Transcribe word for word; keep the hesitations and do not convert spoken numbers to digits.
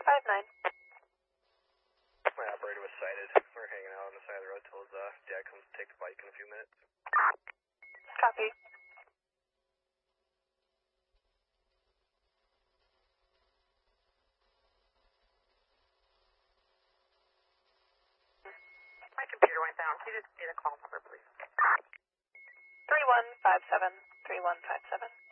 five nine. My operator was sighted. We're hanging out on the side of the road till his uh, dad comes to take the bike in a few minutes. Copy. My computer went down. Can you just need a call number, please? three one five seven, three one five seven.